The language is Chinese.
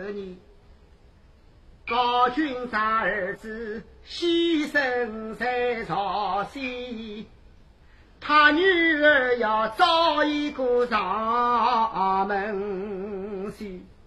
年，高君杀儿子，牺牲在朝鲜。他女儿要找一个上门婿。